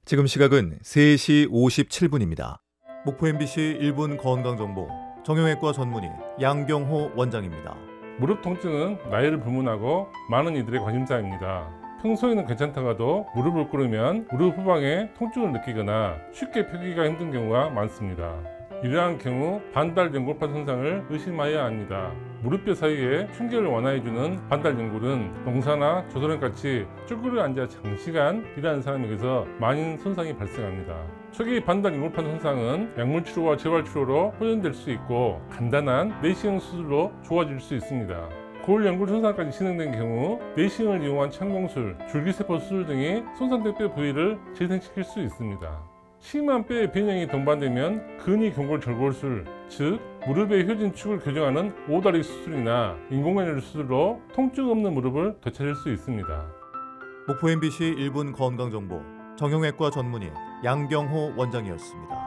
지금 시각은 3시 57분입니다. 목포 MBC 1분 건강정보 정형외과 전문의 양경호 원장입니다. 무릎 통증은 나이를 불문하고 많은 이들의 관심사입니다. 평소에는 괜찮다가도 무릎을 꿇으면 무릎 후방에 통증을 느끼거나 쉽게 펴기가 힘든 경우가 많습니다. 이러한 경우 반달 연골판 손상을 의심해야 합니다. 무릎뼈 사이에 충격을 완화해주는 반달 연골은 농사나 조선행같이 쭈그려 앉아 장시간 일하는 사람에게서 많은 손상이 발생합니다. 초기 반달 연골판 손상은 약물 치료와 재활 치료로 호전될 수 있고 간단한 내시경 수술로 좋아질 수 있습니다. 골 연골 손상까지 진행된 경우 내시경을 이용한 창공술, 줄기세포 수술 등이 손상된 뼈 부위를 재생시킬 수 있습니다. 심한 뼈의 변형이 동반되면 근위 경골 절골술, 즉 무릎의 효진축을 교정하는 오다리 수술이나 인공관절 수술로 통증 없는 무릎을 되찾을 수 있습니다. 목포 MBC 1분 건강정보 정형외과 전문의 양경호 원장이었습니다.